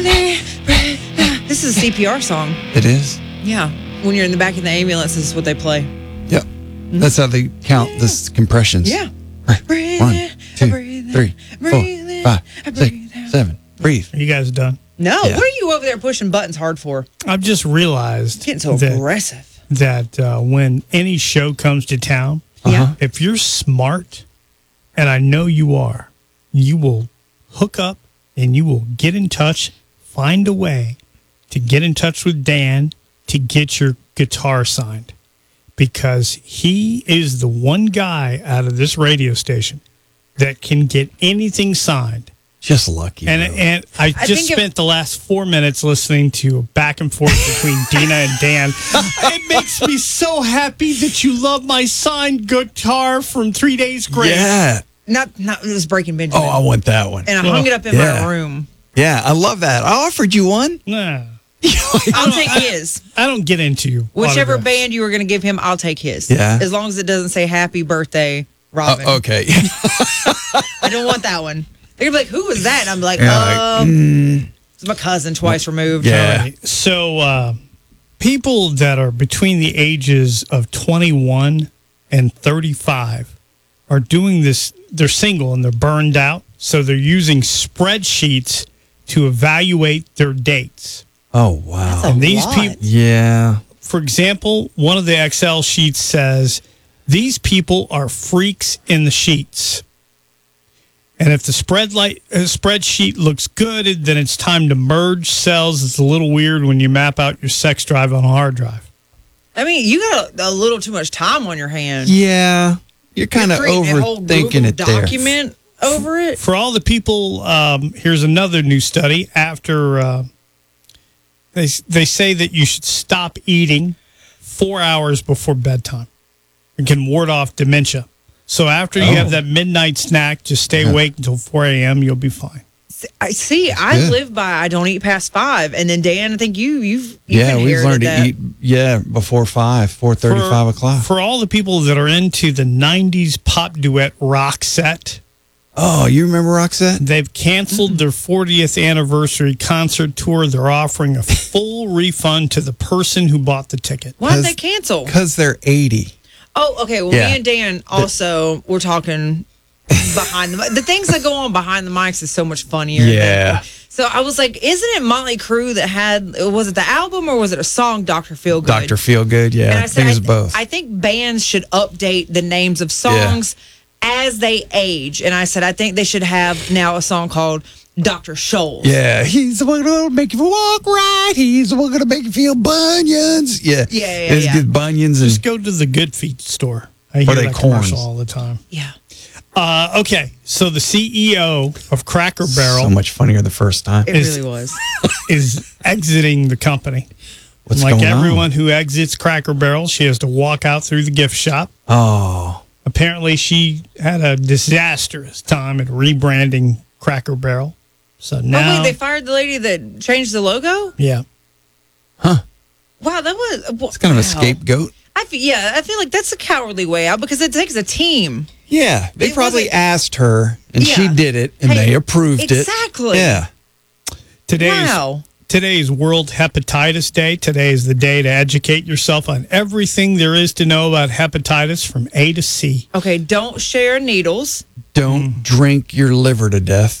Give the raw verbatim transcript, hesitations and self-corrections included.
This is a C P R song. It is? Yeah. When you're in the back of the ambulance, this is what they play. Yep. That's how they count this compressions. Yeah. One, two, three, four, five, six, seven. Breathe. Are you guys done? No. Yeah. What are you over there pushing buttons hard for? I've just realized It's getting so that, aggressive. that uh, when any show comes to town, Yeah. if you're smart, and I know you are, you will hook up and you will get in touch, find a way to get in touch with Dan to get your guitar signed. Because he is the one guy out of this radio station that can get anything signed. Just lucky. And really. and I just think if- spent the last four minutes listening to a back and forth between Dina and Dan. It makes me so happy that you love my signed guitar from Three Days Grace. Yeah. Not, not, it was Breaking Benjamin. Oh, I want that one. and I Well, hung it up in yeah. my room. Yeah, I love that. I offered you one. Nah, I'll take his. I don't get into you. Whichever autographs. band you were going to give him, I'll take his. Yeah. As long as it doesn't say happy birthday, Robin. Oh, okay. I don't want that one. They're going to be like, who was that? And I'm like, Yeah, like, um, mm, it's my cousin twice removed. Yeah. All right. So, uh, people that are between the ages of twenty-one and thirty-five are doing this. They're single and they're burned out. So they're using spreadsheets to evaluate their dates. oh, wow. That's a And these lot. people, Yeah. for example, one of the Excel sheets says, these people are freaks in the sheets. And if the spread light, uh, spreadsheet looks good, then it's time to merge cells. It's a little weird when you map out your sex drive on a hard drive. I mean, you got a, a little too much time on your hands. Yeah. You're kind of Creating a whole overthinking Google it there. document over it. For all the people, um, here's another new study. After uh, they they say that you should stop eating four hours before bedtime. It can ward off dementia. So after you Oh. have that midnight snack, just stay awake until four a.m. You'll be fine. I see. I good. live by I don't eat past five, and then Dan, I think you you've, you've Yeah, we've inherited learned to that. eat, yeah, before five, four thirty, For- five o'clock. For all the people that are into the nineties pop duet rock set, Oh, you remember Roxette? they've canceled their fortieth anniversary concert tour. They're offering a full refund to the person who bought the ticket. Why did Cause- they cancel? Because they're eighty. Oh, okay. Well, Yeah. me and Dan also we're talking behind the mi- the things that go on behind the mics is so much funnier. Yeah. So I was like, isn't it Motley Crue that had was it the album or was it a song, Doctor Feelgood? Doctor Feelgood, yeah. And I, I said, think I, it's th- both. I think bands should update the names of songs as they age. And I said, I think they should have now a song called Doctor Scholl's. yeah, he's the one gonna make you walk right. He's the one gonna make you feel bunions. Yeah, Yeah, yeah, It's yeah. good bunions and Just go to the Good Feet store. I hear they that commercial corns? all the time. Yeah. Uh, okay, so the C E O of Cracker Barrel so much funnier the first time. It Is- really was. is exiting the company. What's like going everyone on? who exits Cracker Barrel, she has to walk out through the gift shop. Oh, Apparently, she had a disastrous time at rebranding Cracker Barrel. So Oh, now, wait, they fired the lady that changed the logo? yeah, Wow, that was. it's kind of a scapegoat. I feel, yeah, I feel like that's a cowardly way out because it takes a team. Yeah, they It probably wasn't- asked her, and she Yeah. did it, and Hey, they approved it. exactly. Yeah. today's Wow. today's World Hepatitis Day. Today is the day to educate yourself on everything there is to know about hepatitis from A to C. Okay, don't share needles. Don't drink your liver to death.